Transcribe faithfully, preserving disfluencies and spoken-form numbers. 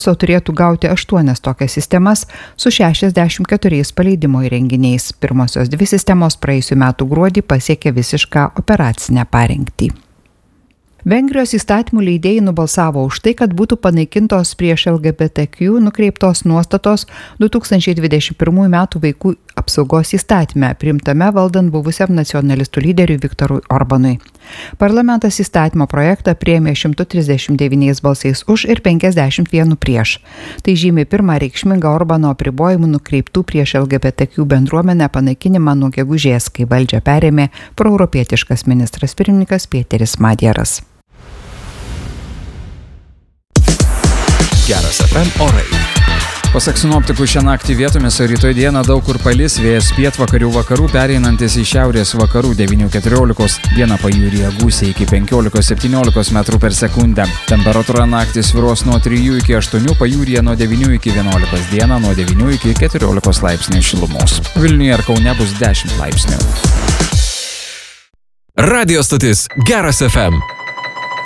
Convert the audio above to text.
turėtų gauti aštuonias tokias sistemas su šešiasdešimt keturiais paleidimo įrenginiais. Pirmosios dvi sistemos praėjusių metų gruodį pasiekė visišką operacinę parengtį. Vengrijos įstatymų leidėjai nubalsavo už tai, kad būtų panaikintos prieš L G B T Q nukreiptos nuostatos du tūkstančiai dvidešimt pirmųjų metų vaikų apsaugos įstatyme, priimtame valdant buvusiam nacionalistų lyderiui Viktorui Orbanui. Parlamentas įstatymo projektą priėmė šimtu trisdešimt devyniais balsais už ir penkiasdešimt vienu prieš. Tai žymi pirmą reikšmingą Orbano apribojimų nukreiptų prieš L G B T Q bendruomenę panaikinimą nuo gegužės, kai valdžią perėmė proeuropietiškas ministras pirmininkas Pėteris Madjaras. Geras F M orai. Pasak sinoptikų, šią naktį vietomis, o rytoj dieną daug kur palis, vėjas pietvakarių vakarų pereinantis į šiaurės vakarų devynių keturiolikos, dieną pajūryje gūsiai iki penkiolikos septyniolikos metrų per sekundę. Temperatūra naktį svyruos nuo trijų iki aštuonių, pajūryje nuo devynių iki vienuolikos, dieną nuo devynių iki keturiolikos laipsnių šilumos. Vilniuje ir Kaune bus dešimt laipsnių. Radio stotis Geras F M.